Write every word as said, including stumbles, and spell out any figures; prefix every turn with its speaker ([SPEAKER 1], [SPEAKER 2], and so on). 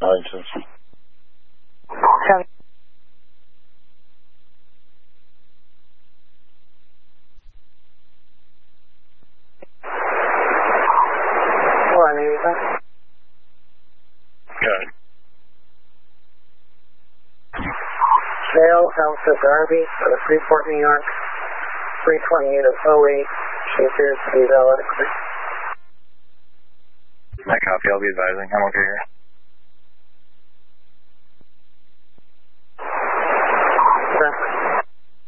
[SPEAKER 1] License.
[SPEAKER 2] Copy. one eighty-five.
[SPEAKER 1] Good.
[SPEAKER 2] Sale, Township Darby, out of Freeport, New York, three twenty-eight of oh eight, she appears to be valid.
[SPEAKER 1] I copy, I'll be advising. I'm okay here.